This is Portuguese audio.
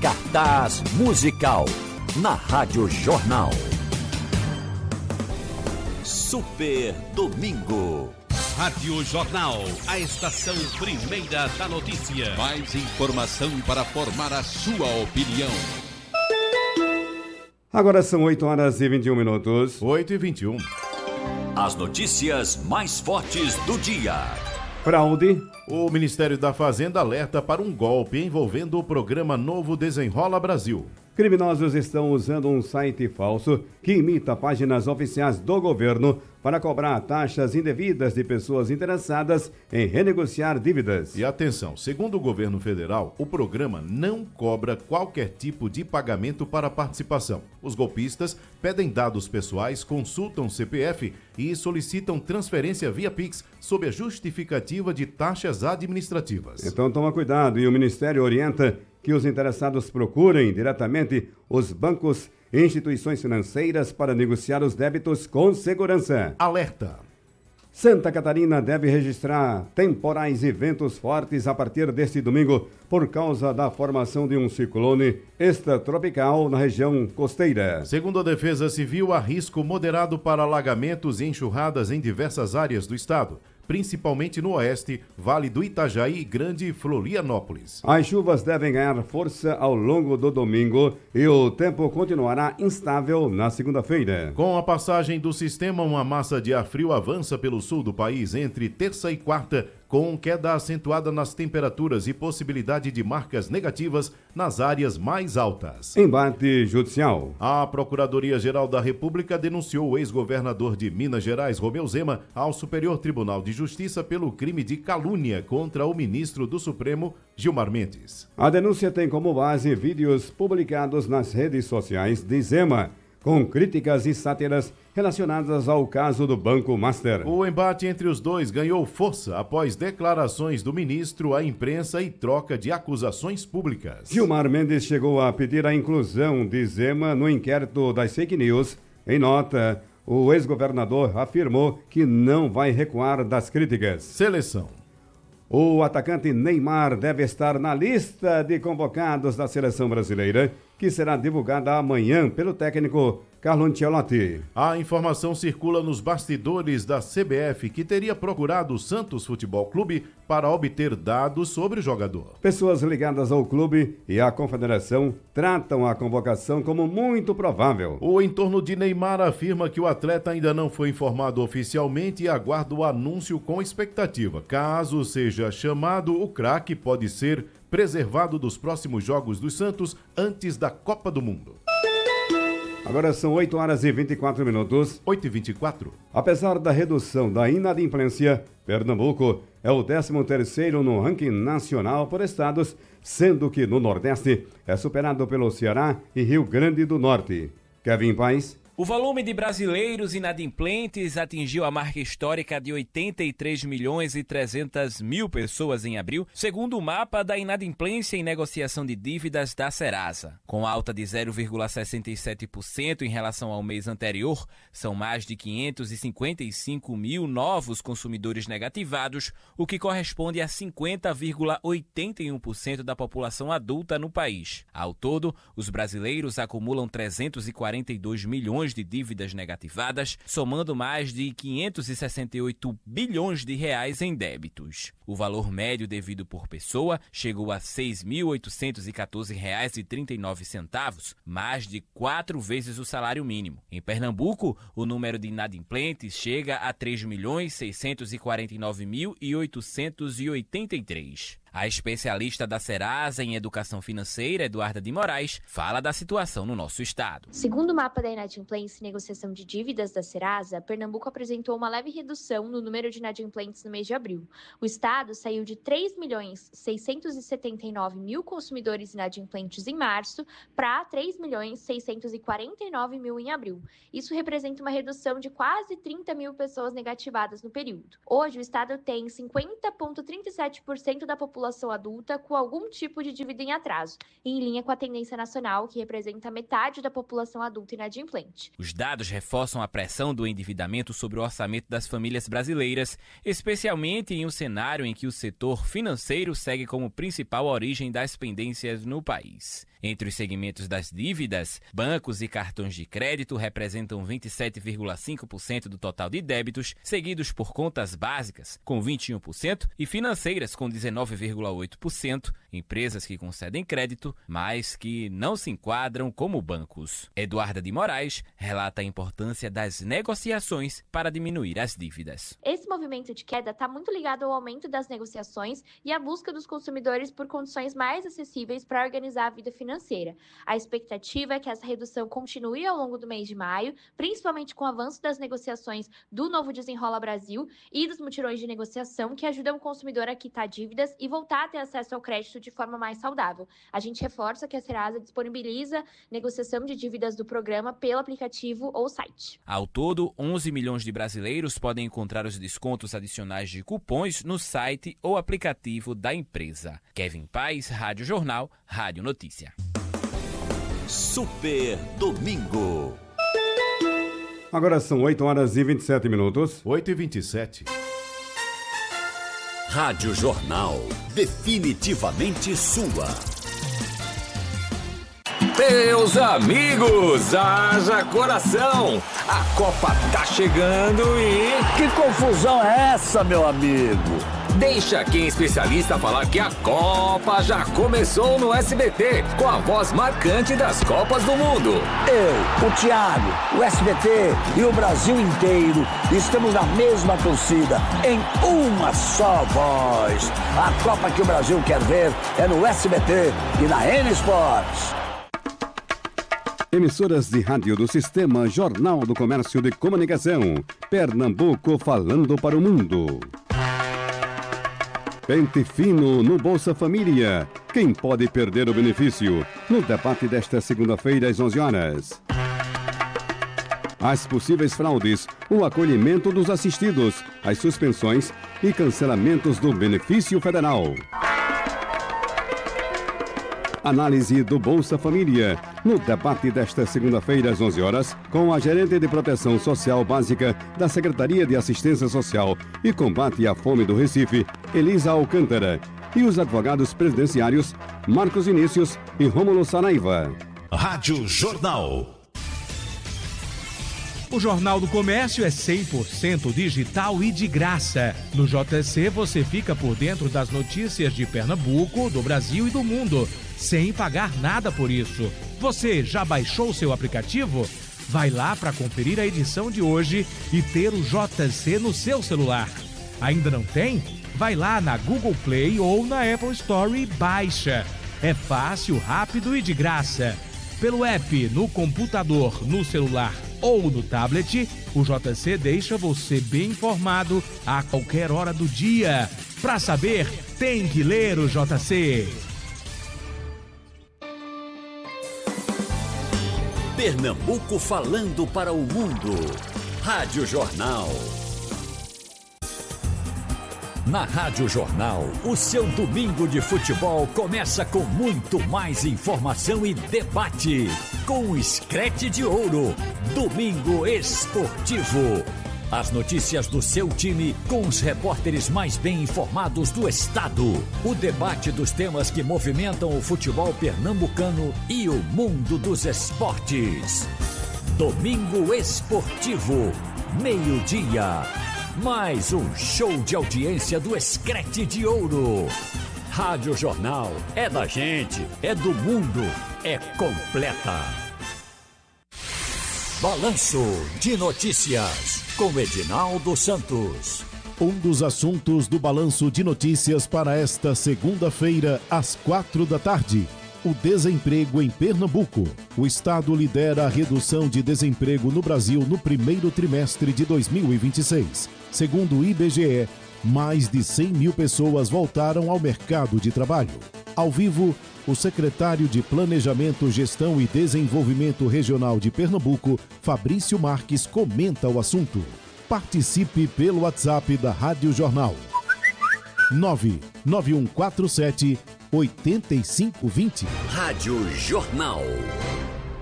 Cartaz Musical na Rádio Jornal. Super Domingo. Rádio Jornal, a estação primeira da notícia. Mais informação para formar a sua opinião. Agora são 8h21. 8h21. As notícias mais fortes do dia. Fraude. O Ministério da Fazenda alerta para um golpe envolvendo o programa Novo Desenrola Brasil. Criminosos estão usando um site falso que imita páginas oficiais do governo para cobrar taxas indevidas de pessoas interessadas em renegociar dívidas. E atenção, segundo o governo federal, o programa não cobra qualquer tipo de pagamento para participação. Os golpistas pedem dados pessoais, consultam CPF e solicitam transferência via Pix sob a justificativa de taxas administrativas. Então toma cuidado e o Ministério orienta que os interessados procurem diretamente os bancos e instituições financeiras para negociar os débitos com segurança. Alerta! Santa Catarina deve registrar temporais e ventos fortes a partir deste domingo por causa da formação de um ciclone extratropical na região costeira. Segundo a Defesa Civil, há risco moderado para alagamentos e enxurradas em diversas áreas do estado, principalmente no oeste, Vale do Itajaí e Grande Florianópolis. As chuvas devem ganhar força ao longo do domingo e o tempo continuará instável na segunda-feira. Com a passagem do sistema, uma massa de ar frio avança pelo sul do país entre terça e quarta, com queda acentuada nas temperaturas e possibilidade de marcas negativas nas áreas mais altas. Embate judicial. A Procuradoria-Geral da República denunciou o ex-governador de Minas Gerais, Romeu Zema, ao Superior Tribunal de Justiça pelo crime de calúnia contra o ministro do Supremo, Gilmar Mendes. A denúncia tem como base vídeos publicados nas redes sociais de Zema, com críticas e sátiras relacionadas ao caso do Banco Master. O embate entre os dois ganhou força após declarações do ministro à imprensa e troca de acusações públicas. Gilmar Mendes chegou a pedir a inclusão de Zema no inquérito das fake news. Em nota, o ex-governador afirmou que não vai recuar das críticas. Seleção. O atacante Neymar deve estar na lista de convocados da seleção brasileira, que será divulgada amanhã pelo técnico Carlo Ancelotti. A informação circula nos bastidores da CBF, que teria procurado o Santos Futebol Clube para obter dados sobre o jogador. Pessoas ligadas ao clube e à confederação tratam a convocação como muito provável. O entorno de Neymar afirma que o atleta ainda não foi informado oficialmente e aguarda o anúncio com expectativa. Caso seja chamado, o craque pode ser preservado dos próximos jogos dos Santos antes da Copa do Mundo. Agora são 8h24. 8h24. Apesar da redução da inadimplência, Pernambuco é o 13º no ranking nacional por estados, sendo que no Nordeste é superado pelo Ceará e Rio Grande do Norte. Kevin Paes. O volume de brasileiros inadimplentes atingiu a marca histórica de 83.300.000 pessoas em abril, segundo o mapa da inadimplência em negociação de dívidas da Serasa. Com alta de 0,67% em relação ao mês anterior, são mais de 555 mil novos consumidores negativados, o que corresponde a 50,81% da população adulta no país. Ao todo, os brasileiros acumulam 342 milhões de dívidas negativadas, somando mais de 568 bilhões de reais em débitos. O valor médio devido por pessoa chegou a R$ 6.814,39, mais de 4 vezes o salário mínimo. Em Pernambuco, o número de inadimplentes chega a 3.649.883. A especialista da Serasa em Educação Financeira, Eduarda de Moraes, fala da situação no nosso estado. Segundo o mapa da inadimplência e negociação de dívidas da Serasa, Pernambuco apresentou uma leve redução no número de inadimplentes no mês de abril. O estado saiu de 3.679.000 consumidores inadimplentes em março para 3.649.000 em abril. Isso representa uma redução de quase 30 mil pessoas negativadas no período. Hoje, o estado tem 50,37% da população população adulta com algum tipo de dívida em atraso, em linha com a tendência nacional, que representa metade da população adulta inadimplente. Os dados reforçam a pressão do endividamento sobre o orçamento das famílias brasileiras, especialmente em um cenário em que o setor financeiro segue como principal origem das pendências no país. Entre os segmentos das dívidas, bancos e cartões de crédito representam 27,5% do total de débitos, seguidos por contas básicas, com 21%, e financeiras, com 19,8%, empresas que concedem crédito, mas que não se enquadram como bancos. Eduarda de Moraes relata a importância das negociações para diminuir as dívidas. Esse movimento de queda está muito ligado ao aumento das negociações e à busca dos consumidores por condições mais acessíveis para organizar a vida financeira. A expectativa é que essa redução continue ao longo do mês de maio, principalmente com o avanço das negociações do novo Desenrola Brasil e dos mutirões de negociação que ajudam o consumidor a quitar dívidas e voltar a ter acesso ao crédito de forma mais saudável. A gente reforça que a Serasa disponibiliza negociação de dívidas do programa pelo aplicativo ou site. Ao todo, 11 milhões de brasileiros podem encontrar os descontos adicionais de cupons no site ou aplicativo da empresa. Kevin Paes, Rádio Jornal, Rádio Notícia. Super Domingo. Agora são 8 horas e 27 minutos. 8h27. Rádio Jornal. Definitivamente sua. Meus amigos, haja coração! A Copa tá chegando e... Que confusão é essa, meu amigo? Deixa quem é especialista falar que a Copa já começou no SBT, com a voz marcante das Copas do Mundo. Eu, o Thiago, o SBT e o Brasil inteiro estamos na mesma torcida, em uma só voz. A Copa que o Brasil quer ver é no SBT e na N Sports. Emissoras de rádio do Sistema Jornal do Comércio de Comunicação. Pernambuco falando para o mundo. Pente fino no Bolsa Família. Quem pode perder o benefício? No debate desta segunda-feira às 11 horas. As possíveis fraudes, o acolhimento dos assistidos, as suspensões e cancelamentos do benefício federal. Análise do Bolsa Família, no debate desta segunda-feira às 11 horas, com a gerente de Proteção Social Básica da Secretaria de Assistência Social e Combate à Fome do Recife, Elisa Alcântara, e os advogados presidenciários Marcos Vinícius e Rômulo Saraiva. Rádio Jornal. O Jornal do Comércio é 100% digital e de graça. No JC você fica por dentro das notícias de Pernambuco, do Brasil e do mundo, sem pagar nada por isso. Você já baixou o seu aplicativo? Vai lá para conferir a edição de hoje e ter o JC no seu celular. Ainda não tem? Vai lá na Google Play ou na Apple Store e baixa. É fácil, rápido e de graça. Pelo app, no computador, no celular ou no tablet, o JC deixa você bem informado a qualquer hora do dia. Para saber, tem que ler o JC. Pernambuco falando para o mundo. Rádio Jornal. Na Rádio Jornal, o seu domingo de futebol começa com muito mais informação e debate. Com o Screte de Ouro, Domingo Esportivo. As notícias do seu time com os repórteres mais bem informados do estado. O debate dos temas que movimentam o futebol pernambucano e o mundo dos esportes. Domingo Esportivo, meio-dia. Mais um show de audiência do Screte de Ouro. Rádio Jornal é da gente, é do mundo, é completa. Balanço de Notícias, com Edinaldo Santos. Um dos assuntos do Balanço de Notícias para esta segunda-feira, às 4 da tarde. O desemprego em Pernambuco. O estado lidera a redução de desemprego no Brasil no primeiro trimestre de 2026. Segundo o IBGE, mais de 100 mil pessoas voltaram ao mercado de trabalho. Ao vivo, o secretário de Planejamento, Gestão e Desenvolvimento Regional de Pernambuco, Fabrício Marques, comenta o assunto. Participe pelo WhatsApp da Rádio Jornal. 99147 8520. Rádio Jornal.